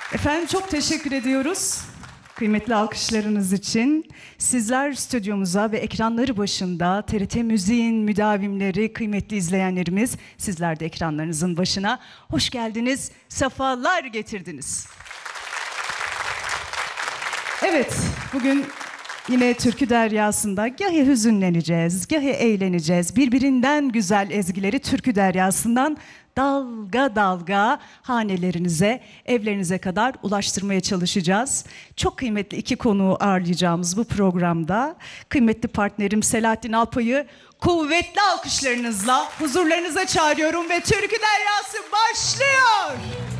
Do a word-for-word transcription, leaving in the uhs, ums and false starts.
Efendim çok teşekkür ediyoruz kıymetli alkışlarınız için. Sizler stüdyomuza ve ekranları başında T R T Müziğin müdavimleri, kıymetli izleyenlerimiz, sizler de ekranlarınızın başına hoş geldiniz, sefalar getirdiniz. Evet, bugün yine türkü deryasında gahi hüzünleneceğiz, gahi eğleneceğiz. Birbirinden güzel ezgileri türkü deryasından dalga dalga hanelerinize, evlerinize kadar ulaştırmaya çalışacağız. Çok kıymetli iki konuğu ağırlayacağımız bu programda kıymetli partnerim Selahattin Alpay'ı kuvvetli alkışlarınızla huzurlarınıza çağırıyorum ve türkü deryası başlıyor.